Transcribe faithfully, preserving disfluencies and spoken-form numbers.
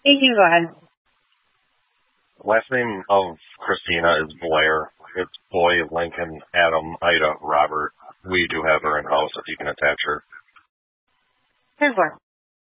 You can go ahead. Last name of Christina is Blair. It's Boy, Lincoln, Adam, Ida, Robert. We do have her in house if you can attach her. ten four.